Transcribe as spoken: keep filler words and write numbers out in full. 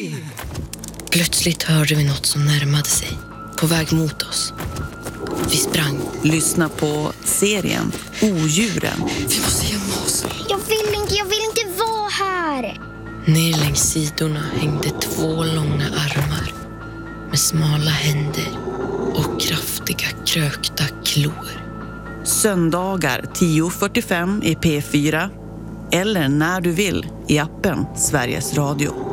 Plötsligt hörde vi något som närmade sig, på väg mot oss. Vi sprang. Lyssna på serien Odjuren. Vi måste gömma oss. Jag vill inte, jag vill inte vara här. Ner längs sidorna hängde två långa armar med smala händer och kraftiga krökta klor. Söndagar tio fyrtiofem i P fyra eller när du vill i appen Sveriges Radio.